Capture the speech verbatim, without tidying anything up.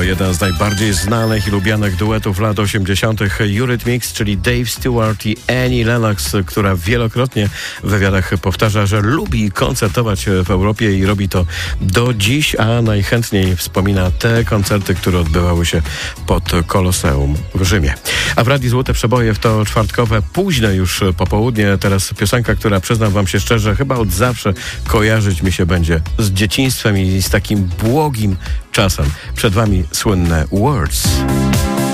jeden z najbardziej znanych i lubianych duetów lat osiemdziesiątych. Eurythmics, czyli Dave Stewart i Annie Lennox, która wielokrotnie w wywiadach powtarza, że lubi koncertować w Europie i robi to do dziś, a najchętniej wspomina te koncerty, które odbywały się pod Koloseum w Rzymie. A w Radiu Złote Przeboje w to czwartkowe, późne już popołudnie. Teraz piosenka, która, przyznam wam się szczerze, chyba od zawsze kojarzyć mi się będzie z dzieciństwem i z takim błogim czasem. Przed wami słynne Words.